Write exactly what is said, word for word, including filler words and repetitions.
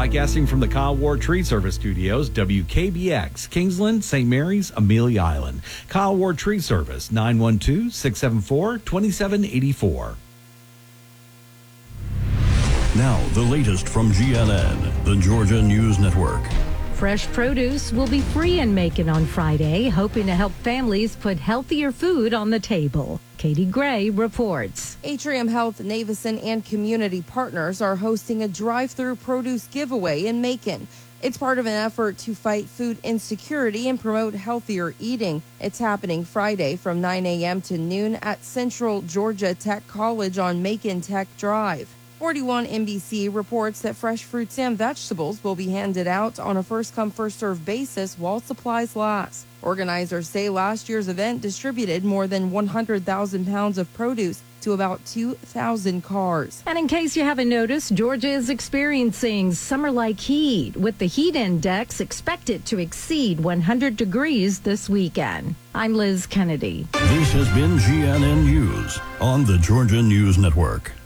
Broadcasting from the Kyle Ward Tree Service Studios, W K B X, Kingsland, Saint Mary's, Amelia Island. Kyle Ward Tree Service, nine one two, six seven four, two seven eight four. Now, the latest from G N N, the Georgia News Network. Fresh produce will be free in Macon on Friday, hoping to help families put healthier food on the table. Katie Gray reports. Atrium Health, Navison, and community partners are hosting a drive-through produce giveaway in Macon. It's part of an effort to fight food insecurity and promote healthier eating. It's happening Friday from nine a.m. to noon at Central Georgia Tech College on Macon Tech Drive. forty-one N B C reports that fresh fruits and vegetables will be handed out on a first-come, first-served basis while supplies last. Organizers say last year's event distributed more than one hundred thousand pounds of produce to about two thousand cars. And in case you haven't noticed, Georgia is experiencing summer-like heat, with the heat index expected to exceed one hundred degrees this weekend. I'm Liz Kennedy. This has been G N N News on the Georgia News Network.